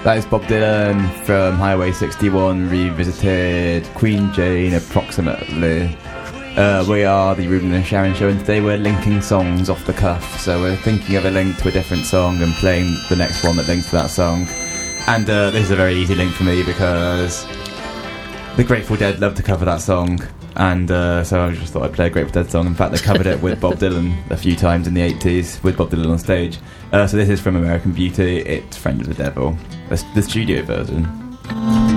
That is Bob Dylan from Highway 61 revisited, Queen Jane approximately. We are the Ruben and Sharon Show, and today we're linking songs off the cuff. So we're thinking of a link to a different song and playing the next one that links to that song. And this is a very easy link for me because the Grateful Dead love to cover that song. And so I just thought I'd play a Grateful Dead song. In fact, they covered it with Bob Dylan a few times in the 80s, with Bob Dylan on stage. So this is from American Beauty. It's Friend of the Devil, the studio version.